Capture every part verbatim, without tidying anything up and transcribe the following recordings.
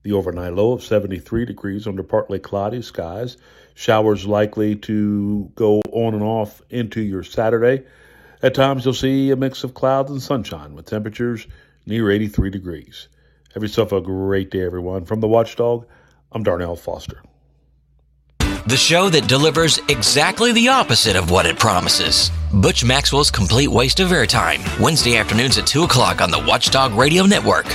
The overnight low of seventy-three degrees under partly cloudy skies. Showers likely to go on and off into your Saturday. At times you'll see a mix of clouds and sunshine with temperatures near eighty-three degrees. Have yourself a great day, everyone. From the Watchdog, I'm Darnell Foster. The show that delivers exactly the opposite of what it promises. Butch Maxwell's Complete Waste of Airtime, Wednesday afternoons at two o'clock on the Watchdog Radio Network.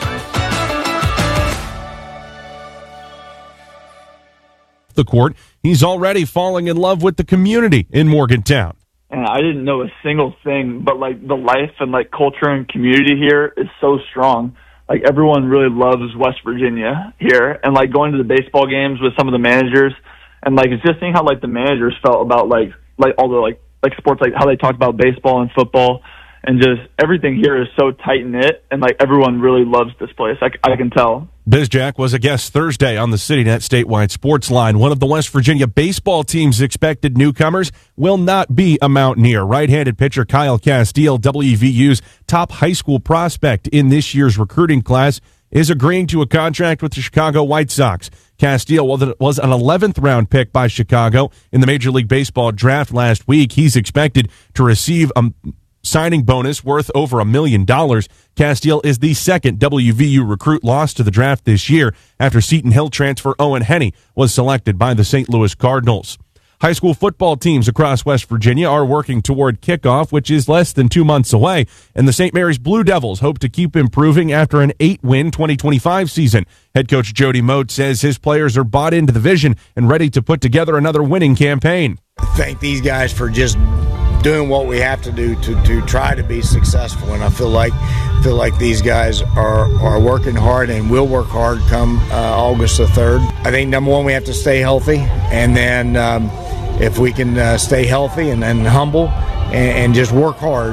The court, he's already falling in love with the community in Morgantown. And I didn't know a single thing, but like the life and like culture and community here is so strong. Like everyone really loves West Virginia here, and like going to the baseball games with some of the managers, and like it's just seeing how like the managers felt about like like all the like like sports, like how they talked about baseball and football, and just everything here is so tight knit, and like everyone really loves this place. Like I can tell. BizJack was a guest Thursday on the CityNet Statewide Sports Line. One of the West Virginia baseball team's expected newcomers will not be a Mountaineer. Right-handed pitcher Kyle Castile, W V U's top high school prospect in this year's recruiting class, is agreeing to a contract with the Chicago White Sox. Castile was an eleventh round pick by Chicago in the Major League Baseball draft last week. He's expected to receive a signing bonus worth over a million dollars. Castile is the second W V U recruit lost to the draft this year after Seton Hill transfer Owen Henney was selected by the Saint Louis Cardinals. High school football teams across West Virginia are working toward kickoff, which is less than two months away, and the Saint Mary's Blue Devils hope to keep improving after an eight-win twenty twenty-five season. Head coach Jody Moat says his players are bought into the vision and ready to put together another winning campaign. Thank these guys for just doing what we have to do to, to try to be successful, and I feel like feel like these guys are, are working hard and will work hard come uh, August the third. I think number one, we have to stay healthy, and then um, if we can uh, stay healthy and, and humble and, and just work hard,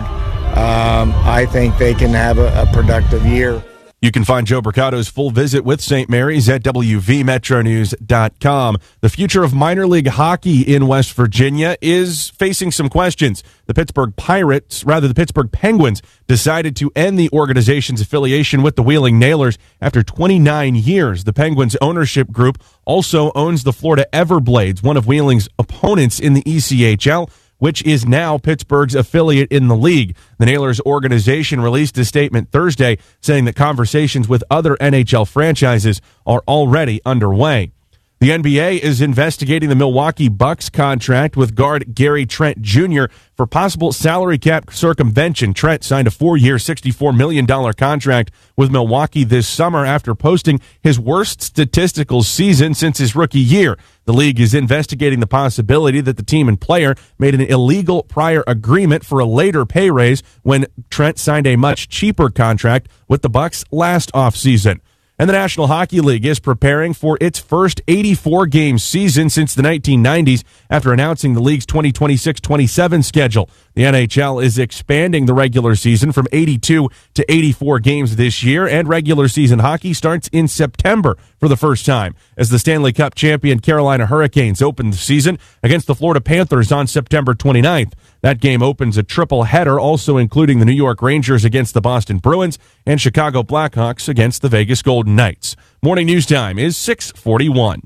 um, I think they can have a, a productive year. You can find Joe Bricato's full visit with Saint Mary's at W V Metro News dot com. The future of minor league hockey in West Virginia is facing some questions. The Pittsburgh Pirates, rather the Pittsburgh Penguins, decided to end the organization's affiliation with the Wheeling Nailers after twenty-nine years. The Penguins ownership group also owns the Florida Everblades, one of Wheeling's opponents in the E C H L, which is now Pittsburgh's affiliate in the league. The Nailers organization released a statement Thursday saying that conversations with other N H L franchises are already underway. The N B A is investigating the Milwaukee Bucks contract with guard Gary Trent Junior for possible salary cap circumvention. Trent signed a four-year, sixty-four million dollars contract with Milwaukee this summer after posting his worst statistical season since his rookie year. The league is investigating the possibility that the team and player made an illegal prior agreement for a later pay raise when Trent signed a much cheaper contract with the Bucks last offseason. And the National Hockey League is preparing for its first eighty-four game season since the nineteen nineties after announcing the league's twenty twenty-six twenty-seven schedule. The N H L is expanding the regular season from eighty-two to eighty-four games this year, and regular season hockey starts in September for the first time as the Stanley Cup champion Carolina Hurricanes open the season against the Florida Panthers on September twenty-ninth. That game opens a triple header, also including the New York Rangers against the Boston Bruins and Chicago Blackhawks against the Vegas Golden Knights. Morning news time is six forty-one.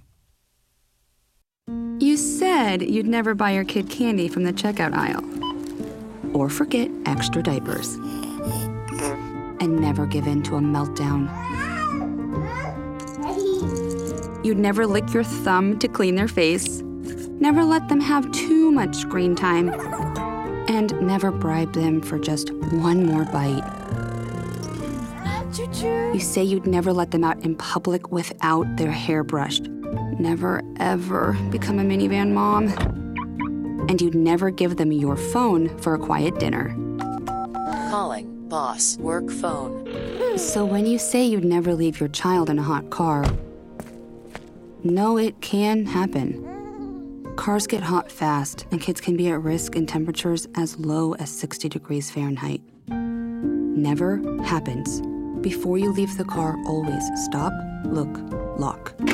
You said you'd never buy your kid candy from the checkout aisle. Or forget extra diapers. And never give in to a meltdown. You'd never lick your thumb to clean their face. Never let them have too much screen time. And never bribe them for just one more bite. You say you'd never let them out in public without their hair brushed. Never, ever become a minivan mom. And you'd never give them your phone for a quiet dinner. Calling boss work phone. So when you say you'd never leave your child in a hot car, no, it can happen. Cars get hot fast, and kids can be at risk in temperatures as low as sixty degrees Fahrenheit. Never happens. Before you leave the car, always stop, look, lock.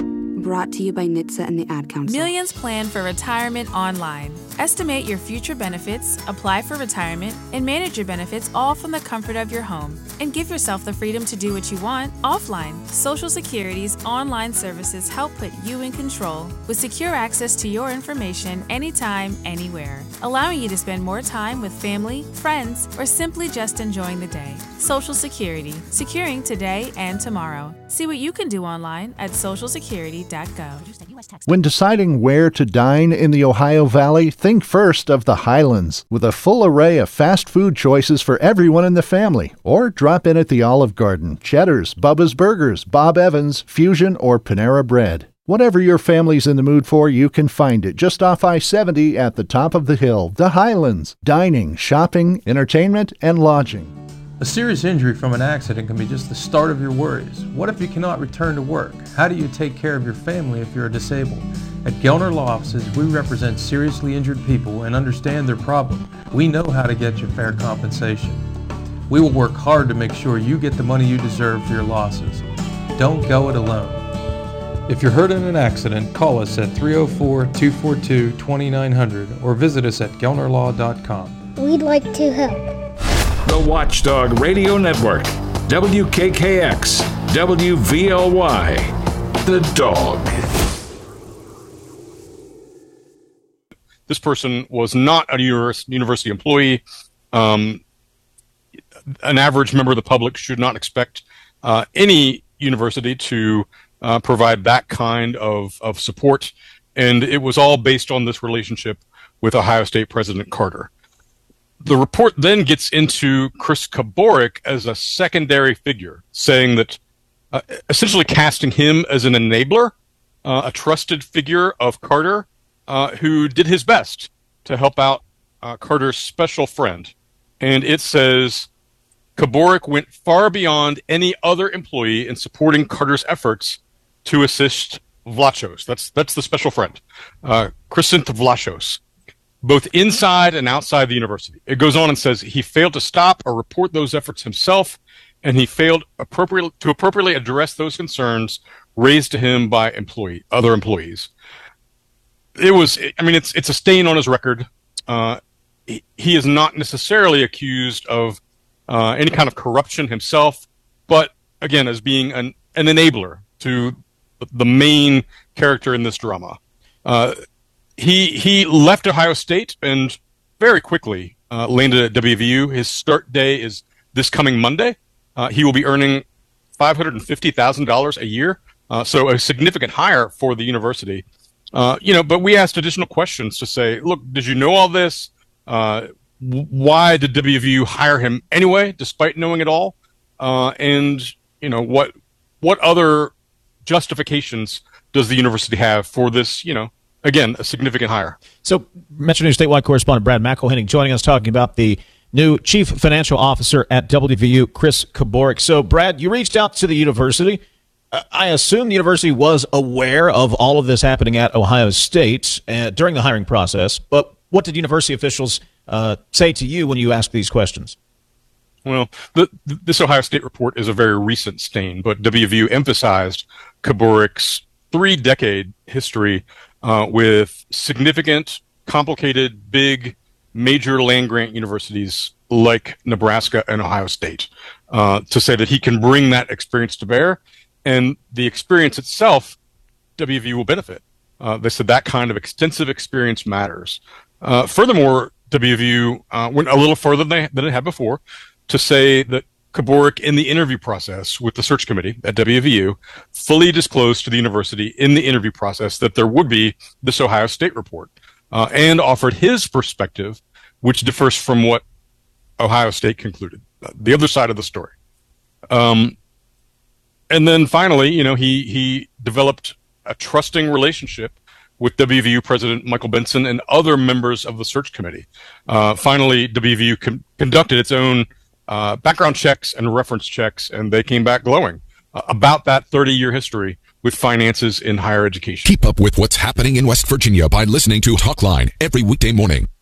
Brought to you by N H T S A and the Ad Council. Millions plan for retirement online. Estimate your future benefits, apply for retirement, and manage your benefits all from the comfort of your home. And give yourself the freedom to do what you want offline. Social Security's online services help put you in control with secure access to your information anytime, anywhere, allowing you to spend more time with family, friends, or simply just enjoying the day. Social Security, securing today and tomorrow. See what you can do online at social security dot gov. When deciding where to dine in the Ohio Valley, think first of the Highlands, with a full array of fast food choices for everyone in the family. Or drop in at the Olive Garden, Cheddar's, Bubba's Burgers, Bob Evans, Fusion, or Panera Bread. Whatever your family's in the mood for, you can find it just off I seventy at the top of the hill. The Highlands. Dining, shopping, entertainment, and lodging. A serious injury from an accident can be just the start of your worries. What if you cannot return to work? How do you take care of your family if you're disabled? At Gelner Law Offices, we represent seriously injured people and understand their problem. We know how to get you fair compensation. We will work hard to make sure you get the money you deserve for your losses. Don't go it alone. If you're hurt in an accident, call us at three oh four, two four two, two nine zero zero or visit us at gelner law dot com. We'd like to help. The Watchdog Radio Network, W K K X, W V L Y, The Dog. This person was not a university employee. Um, an average member of the public should not expect uh, any university to uh, provide that kind of, of support. And it was all based on this relationship with Ohio State President Carter. The report then gets into Chris Koboric as a secondary figure, saying that uh, essentially casting him as an enabler, uh, a trusted figure of Carter, uh, who did his best to help out uh, Carter's special friend. And it says Koboric went far beyond any other employee in supporting Carter's efforts to assist Vlachos. That's that's the special friend, uh, Chrysanthe Vlachos, both inside and outside the university. It goes on and says he failed to stop or report those efforts himself, and he failed appropriately to appropriately address those concerns raised to him by employee other employees. It was, I mean, it's it's a stain on his record. Uh, he, he is not necessarily accused of uh, any kind of corruption himself, but again, as being an, an enabler to the main character in this drama. Uh, He he left Ohio State and very quickly uh, landed at W V U. His start day is this coming Monday. Uh, he will be earning five hundred fifty thousand dollars a year, uh, so a significant hire for the university. Uh, you know, but we asked additional questions to say, look, did you know all this? Uh, w- why did W V U hire him anyway, despite knowing it all? Uh, and you know, what what other justifications does the university have for this? You know. Again, a significant hire. So, Metro News statewide correspondent Brad McElhenning joining us talking about the new chief financial officer at W V U, Chris Koboric. So, Brad, you reached out to the university. Uh, I assume the university was aware of all of this happening at Ohio State uh, during the hiring process. But what did university officials uh, say to you when you asked these questions? Well, the, this Ohio State report is a very recent stain, but W V U emphasized Koboric's three-decade history Uh, with significant, complicated, big, major land-grant universities like Nebraska and Ohio State, uh, to say that he can bring that experience to bear, and the experience itself, W V U will benefit. Uh, they said that kind of extensive experience matters. Uh, furthermore, W V U uh, went a little further than, they, than it had before to say that Koboric, in the interview process with the search committee at W V U, fully disclosed to the university in the interview process that there would be this Ohio State report, uh, and offered his perspective, which differs from what Ohio State concluded, uh, the other side of the story. Um, and then finally, you know, he he developed a trusting relationship with W V U President Michael Benson and other members of the search committee. Uh, finally, W V U con- conducted its own Uh, background checks and reference checks, and they came back glowing uh, about that thirty-year history with finances in higher education. Keep up with what's happening in West Virginia by listening to Talkline every weekday morning.